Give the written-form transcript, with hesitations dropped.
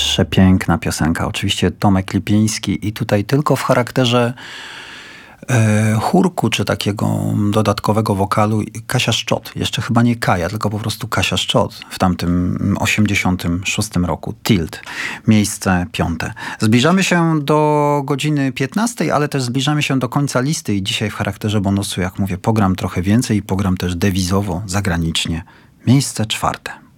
Przepiękna piosenka. Oczywiście Tomek Lipiński i tutaj tylko w charakterze chórku, czy takiego dodatkowego wokalu Kasia Szczot. Jeszcze chyba nie Kaja, tylko po prostu Kasia Szczot w tamtym 86 roku. Tilt. Miejsce 5. Zbliżamy się do godziny 15, ale też zbliżamy się do końca listy i dzisiaj w charakterze bonusu, jak mówię, pogram trochę więcej i pogram też dewizowo, zagranicznie. Miejsce 4.